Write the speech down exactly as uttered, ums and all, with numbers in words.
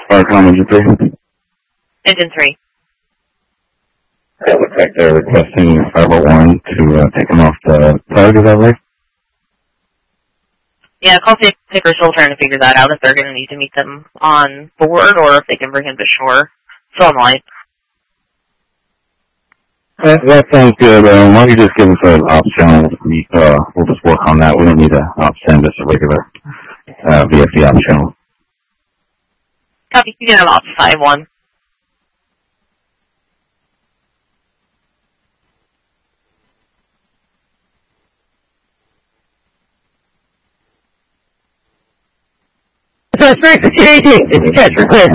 Firecom Engine three. Engine three. It looks like they're requesting five oh one to uh, take them off the tug, is that right? Yeah, call Picker still trying to figure that out, if they're going to need to meet them on board or if they can bring him to shore. So am I. That, that sounds good. Um, why don't you just give us an ops channel? We, uh, we'll just work on that. We don't need an ops channel, just a regular uh, V F D ops channel. Copy. You can have ops five one. So it's very security. It's a catch request.